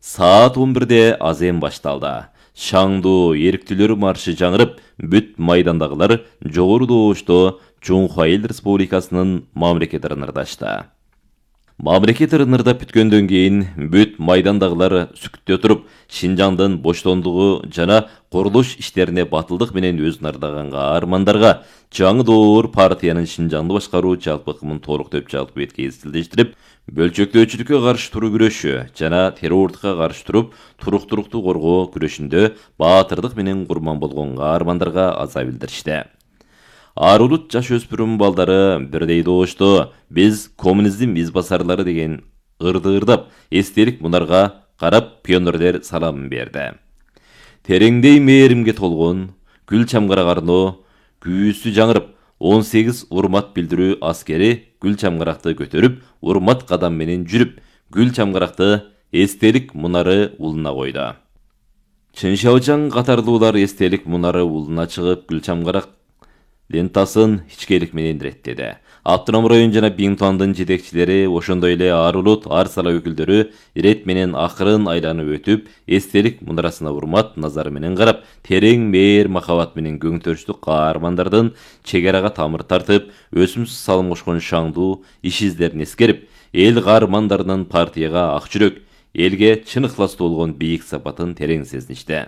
Saat 11'de азем башталды. Шаңду еріктілер маршы жаңырып, бүт майдандағылар жоғырды оғышты Чоңхайыл Республикасының мамлекет ырнырдашты. Мамлекет ырнырда бүткөндөн кейін бүт майдандағылар сүкітте тұрып, Шинжаңдың боштондығы жана құрылыш іштеріне батылдық менен өзін ардағанға армандарға жаңы доор партияның Шинжаңды башқару жалпықымын толық төп жалпы бетке естілдештіріп, бөлчөктөөчүлүккө каршы туруу күрөшү жана террордукка каршы туруп, туруктуулукту коргоо күрөшүндө баатырдык менен курман болгонго армандарга аза билдиришти. Арулут жаш өспүрүм балдары бирдей доошто, биз коммунизм избасарлары деген ырдырдап, эстелик мунарга карап пионерлер саламын берди. Тереңдей мээримге толгон, гүл чамгарагарно, күйүүсү жаңырып, 18 урмат билдирүү аскери гүл чамгарақты көтөрүп, урмат кадам менен жүрүп, гүл чамгарақты эстелик мунары улуна койду. Чыншаочаң катарлуулар эстелик мунары улуна чыгып, гүл чамгарак лентасын ичкелик менен иреттеди. Автоном район жана Биңтуандын жетекчилери, ошондой эле Арулут, Арсала өкүлдөрү ирет менен акырын айланып өтүп, эстелик мунарасына урмат назары менен карап, терең мээр махабат менен көңтөрүштүк каармандардын чегерага тамыр тартып, өсүмсүз салым кошкон шаңдуу иш издерин эскерип, эл каармандарынын партияга ак жүрөк, элге чын ыхластуу болгон бийик сапатын терең сезиништи.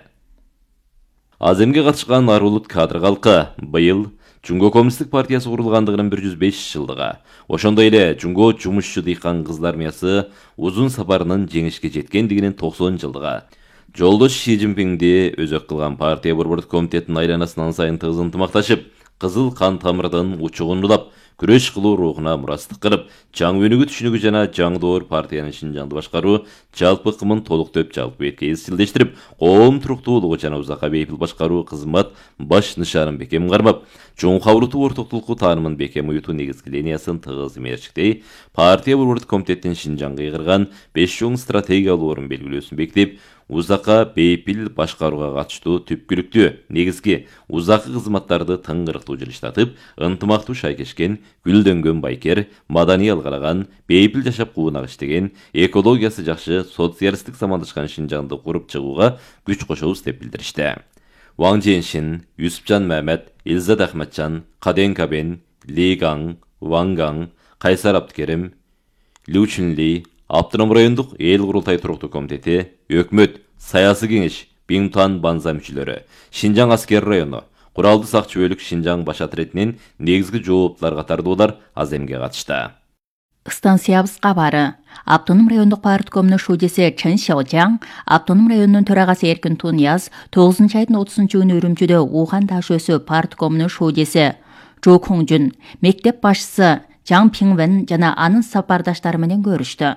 Аземге катышкан Арулут кадр калкы быйыл Жунго Коммунисттик партиясы курулгандыгынын 105 жылдыгы. Ошондой эле Жунго жумушчу дыйкан кыздар армиясы узун сапарынын жеңишке жеткендигинин 90 жылдыгы. Жолдош Ши Цзиньпинди өзөк кылган партия борбордук комитетинин айланасынан сайын тыгыз ынтымакташып, кызыл кан тамырдын учугун улап, күрөш кылуу рухуна мурастык кылып, жаңы өнүгүү түшүнүгү жана жаңы доор партиянын Шинжаңды башкаруу жалпы кымын толук төп жалпы бетке изчилдештирип, коом туруктуулугу жана узакка бейпил башкаруу кызмат баш нышанын бекем кармап, чоң кабылтуу ортоктулукку таанымын бекем уютуу негизги линиясын тыгыз мерчиктей, партия борбордук комитеттин Шинжаңга ыйгырган 5 чоң стратегиялуу орун белгилөөсүн бекитип, узакка бейпил башкарууга катыштуу түпкүлүктүү негизги узаккы кызматтарды тыңгырыктуу жылыштатып, ынтымактуу шайкешкен, гүлдөнгөн байкер, маданий алгалаган, бейпил жашап куунак иштеген, экологиясы жакшы, социалисттик замандашкан Шинжаңды куруп чыгууга күч кошобуз деп билдиришти. Ваң Женшин, Юсупжан Мehmet, Илзат Ахматжан, Каден Кабен, Ли Гаң, Ваң Гаң, Кайсар Абдыкерим, Лю Чунли, Автоном райондук эл курултай туруктуу комитети, өкмөт, саясий кеңеш, Биңтуан банза мүчөлөрү, Шинжаң аскер району, куралдуу сакчы бөлүк Шинжаң баш отретинин негизги жооптулар катардуулар аземге катышты. Станциябыз кабары. Автоном райондук парткомунун шудеси Чын Шаочаң, автоном районунун төрагасы Эркин Тунияз 9 айдын 30 күнү Үрүмчүдө Ухан дашөсү парткомунун шудеси Жо Коңжун, мектеп башчысы Жаң Пиңвен жана анын сапардаштары менен көрүштү.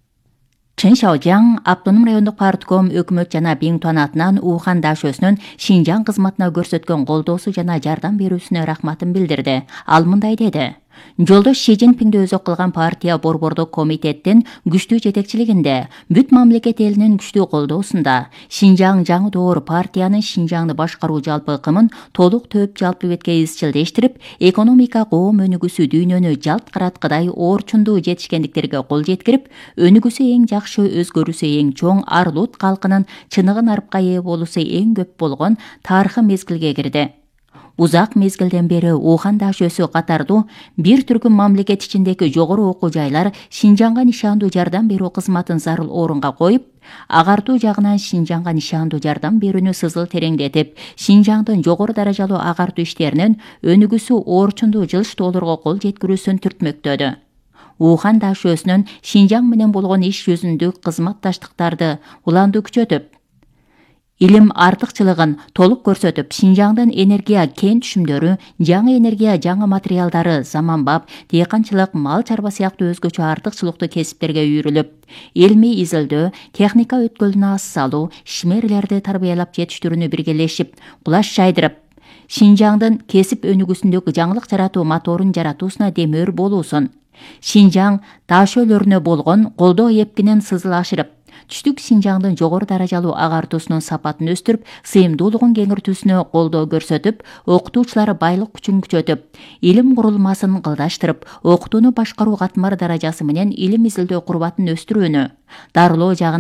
Чын Шаочаң автоном райондук партком өкмөт жана Биңтуан атынан Ухан дашөсүнүн Шинжаң кызматына көрсөткөн колдоосу жана жардам берүүсүнө рахматын билдирди. Ал мындай деди: Жолдош Ши Цзиньпинди өзөк кылган партия борбордук комитеттин күчтүү жетекчилигинде, бүт мамлекет элинин күчтүү колдоосунда Шинжаң жаңы доор партиянын Шинжаңды башкаруу жалпы кымын толук төп жалпы бетке изчилдештирип, экономика коом өнүгүүсү дүйнөнү жалт караткыдай орчундуу жетишкендиктерге кол жеткирип, өнүгүүсү эң жакшы, өзгөрүүсү эң чоң Арулут калкынын чыныгы нарыпка ээ болуусу эң көп болгон тарыхый мезгилге кирди. Узак мезгилден бери Ухан дашөсү катардуу бир түркүм мамлекет ичиндеги жогору окуу жайлар Шинжаңга нишандуу жардам берүү кызматын зарыл орунга коюп, агартуу жагынан Шинжаңга нишандуу жардам берүүнү сызыл тереңдетип, Шинжаңдын жогору даражалуу агартуу иштеринин өнүгүүсү орчундуу жылыштоолорго кол жеткирүүсүн түртмөктөдү. Ухан дашөсүнүн Шинжаң менен болгон иш жүзүндүк кызматташтыктарды уланды күчөтүп, илим артыкчылыгын толук көрсөтүп, Шинжаңдын энергия кен түшүмдөрү, жаңы энергия, жаңы материалдары, заманбап, дыйканчылык, мал чарба сыяктуу өзгөчө артыкчылыктуу кесиптерге үйрүлүп, илмий изилдөө, техника өткөлүнө ас салуу, ишмерлерди тарбиялап жетиштирүүнү биргелешип, кулаш жайдырып, Шинжаңдын кесип өнүгүүсүндөгү жаңылык жаратуу моторун жаратуусуна демөөр болуусун, Шинжаң ташөөлөрүнө болгон колдоо эпкинин сызыл ашырып, түштүк Шинжаңдын жогору даражалуу агартуусунун сапатын өстүрүп, сыйымдуулугун кеңиртүүсүнө колдоо көрсөтүп, окутуучулар байлык күчүн күчөтүп, илим курулмасын кылдаштырып, окутууну башкаруу катмар даражасы менен илим изилдөө курбатын өстүрүүнү, дарылоо жагынан